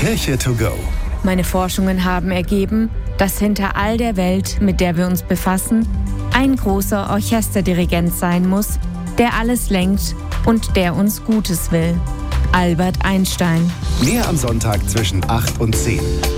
Kirche to go. Meine Forschungen haben ergeben, dass hinter all der Welt, mit der wir uns befassen, ein großer Orchesterdirigent sein muss, der alles lenkt und der uns Gutes will. Albert Einstein. Mehr am Sonntag zwischen 8 und 10.